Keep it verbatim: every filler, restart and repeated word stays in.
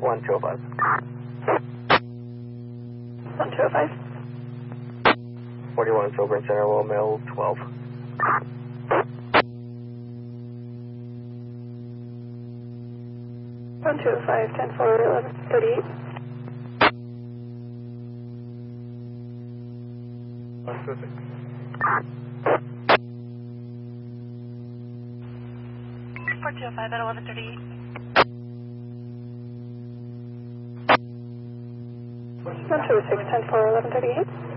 one two oh five. one two oh five. forty-one Filburn Center, Low Mill twelve. one two oh five, ten four, eleven thirty-eight. Pacific. four two oh five at eleven thirty-eight. one two oh six, ten four, eleven thirty-eight.